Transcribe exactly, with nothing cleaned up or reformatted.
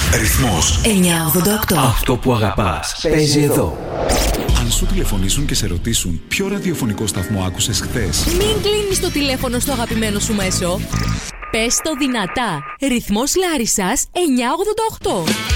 Ρυθμός εννιακόσια ογδόντα οκτώ. Αυτό που αγαπάς παίζει εδώ. Αν σου τηλεφωνήσουν και σε ρωτήσουν ποιο ραδιοφωνικό σταθμό άκουσες χθες, Μην κλείνεις το τηλέφωνο στο αγαπημένο σου μέσο. Πες το δυνατά. Ρυθμός Λάρισσας εννιακόσια ογδόντα οκτώ.